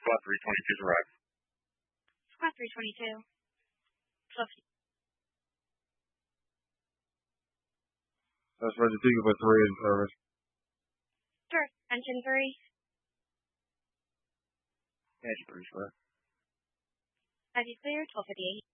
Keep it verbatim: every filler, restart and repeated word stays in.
Squad three twenty-two's arrived. Squad three twenty-two. twelve. That's Roger two for three in service. Sure. Engine three. Engine three, sir. As you clear, twelve fifty-eight.